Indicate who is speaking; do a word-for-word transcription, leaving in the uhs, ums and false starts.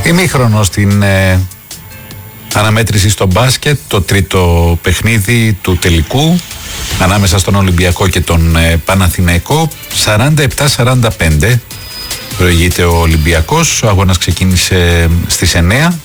Speaker 1: Ημίχρονο στην ε, αναμέτρηση στο μπάσκετ, το τρίτο παιχνίδι του τελικού ανάμεσα στον Ολυμπιακό και τον ε, Παναθηναϊκό. Σαράντα επτά σαράντα πέντε προηγείται ο Ολυμπιακός. Ο αγώνας ξεκίνησε στις εννέα.